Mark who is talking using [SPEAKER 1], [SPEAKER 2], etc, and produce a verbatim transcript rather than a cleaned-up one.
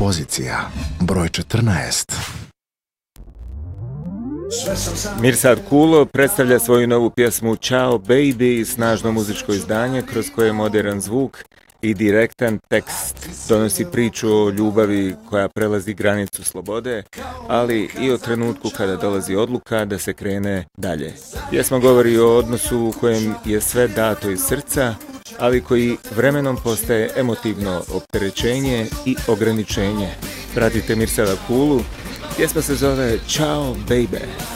[SPEAKER 1] Pozicija broj četrnaest.
[SPEAKER 2] Mirsad Kulo predstavlja svoju novu pjesmu Ciao Baby, snažno muzičko izdanje kroz koje moderan zvuk i direktan tekst donosi priču o ljubavi koja prelazi granicu slobode, ali i o trenutku kada dolazi odluka da se krene dalje. Pjesma govori o odnosu u kojem je sve dato iz srca, ali koji vremenom postaje emotivno opterećenje i ograničenje. Pratite Mirsada Kulu, pjesma se zove Ciao Baby.